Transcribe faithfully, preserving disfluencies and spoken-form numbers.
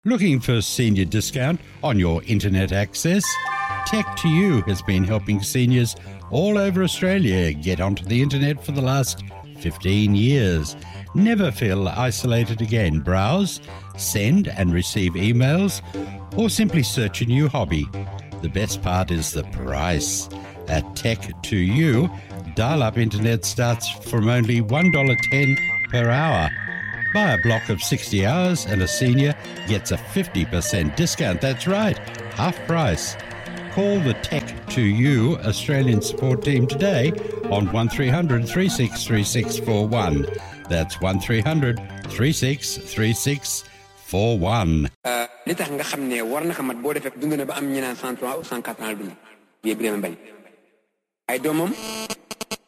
Looking for senior discount on your internet access? Tech to You has been helping seniors all over Australia get onto the internet for the last fifteen years. Never feel isolated again. Browse, send and receive emails, or simply search a new hobby. The best part is the price. At Tech to You, dial-up internet starts from only one dollar ten per hour. Buy a block of sixty hours and a senior gets a fifty percent discount. That's right, half price. Call the Tech to You Australian support team today on one three hundred, three six three six four one. That's one three hundred, three six three six four one. li tax nga xam ne war na ko mat boo defee dund na ba am ñu naan cent trois ou cent quatre ans dund bi Birame Mbaye ay doomam